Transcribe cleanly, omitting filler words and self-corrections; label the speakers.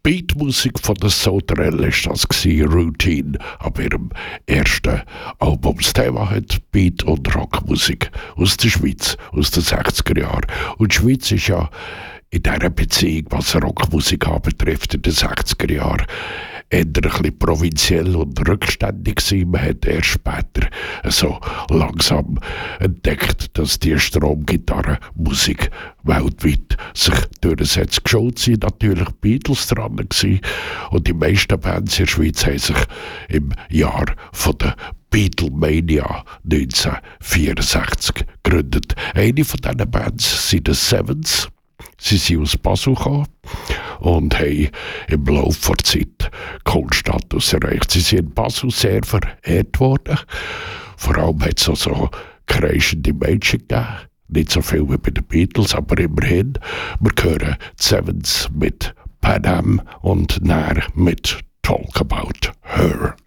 Speaker 1: Beatmusik von der Sotrell ist das gewesen, Routine, ab ihrem ersten Album. Das Thema hat Beat- und Rockmusik aus der Schweiz, aus den 60er Jahren. Und die Schweiz ist ja in dieser Beziehung, was Rockmusik anbetrifft, in den 60er Jahren, eher ein bisschen provinziell und rückständig gewesen. Man hat erst später so langsam entdeckt, dass die Stromgitarrenmusik weltweit sich durchsetzt. Schuld sind natürlich die Beatles dran gewesen. Und die meisten Bands in der Schweiz haben sich im Jahr von der Beatlemania 1964 gegründet. Eine von diesen Bands sind die Sevens. Sie sind aus Basel gekommen und haben im Laufe der Zeit Kultstatus erreicht. Sie sind in Basel sehr verehrt worden. Vor allem hat es so kreischende Menschen gegeben. Nicht so viel wie bei den Beatles, aber immerhin. Wir hören die Sevens mit Pan Am und näher mit Talk About Her.